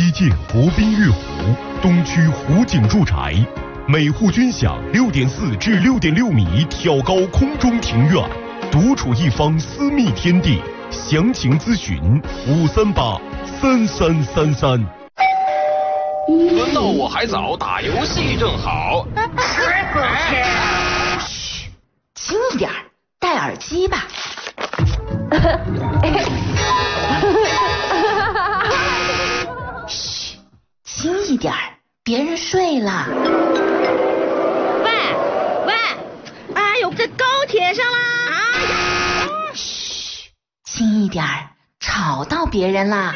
基建国宾悦湖东区湖景住宅，每户均享6.4至6.6米挑高空中庭院，独处一方私密天地。详情咨询5383333。 轮到我还早，打游戏正好。 嘘，轻一点，戴耳机吧。嘘，轻一点，别人睡了。 喂，哎呦，在高铁上啦！ 嘘，轻一点，吵到别人啦。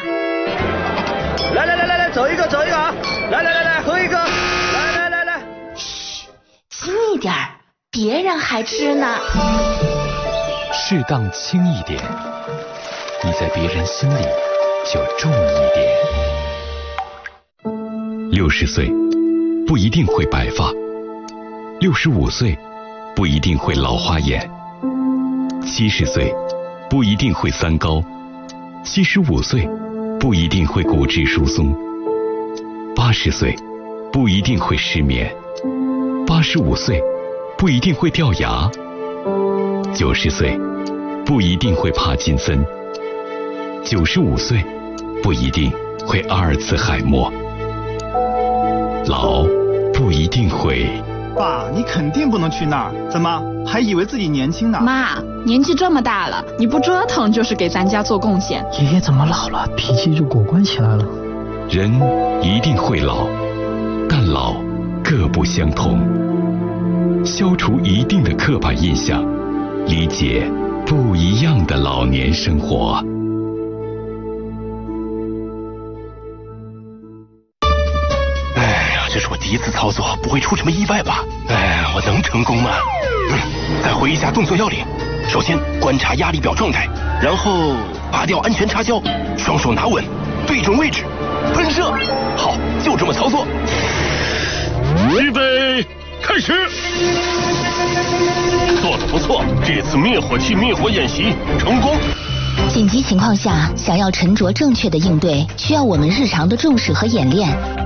来，走一个啊！来，喝一个！来。 嘘，轻一点，别人还吃呢。 适当轻一点，你在别人心里就重一点。60岁不一定会白发，65岁不一定会老花眼，70岁不一定会三高，75岁不一定会骨质疏松，80岁不一定会失眠，85岁不一定会掉牙，90岁不一定会帕金森，95岁不一定会阿尔茨海默。老不一定会。 爸，你肯定不能去那儿，怎么还以为自己年轻呢？ 妈，年纪这么大了，你不折腾就是给咱家做贡献。 爷爷怎么老了，脾气就果断起来了？ 人一定会老，但老各不相同。消除一定的刻板印象，理解不一样的老年生活。 这是我第一次操作，不会出什么意外吧？我能成功吗？再回忆一下动作要领。首先观察压力表状态，然后拔掉安全插销，双手拿稳，对准位置，喷射。好，就这么操作。 预备，开始。做得不错，这次灭火器灭火演习成功。 紧急情况下，想要沉着正确的应对，需要我们日常的重视和演练。